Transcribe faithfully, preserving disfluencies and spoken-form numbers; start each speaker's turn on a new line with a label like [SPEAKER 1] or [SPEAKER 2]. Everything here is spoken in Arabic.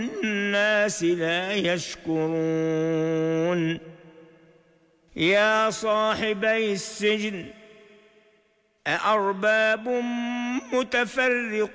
[SPEAKER 1] الناس لا يشكرون يا صاحبي السجن أأرباب متفرقون